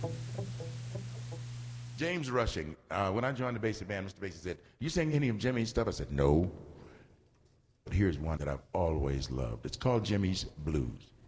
James Rushing. When I joined the Basie band, Mr. Basie said, "You sing any of Jimmy's stuff?" I said, "No." But here's one that I've always loved. It's called Jimmy's Blues.